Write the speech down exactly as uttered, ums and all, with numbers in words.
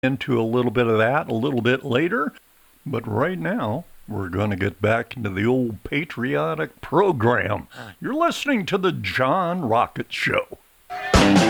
into a little bit of that a little bit later. But right now, we're going to get back into the old patriotic program. You're listening to the John Rocket Show.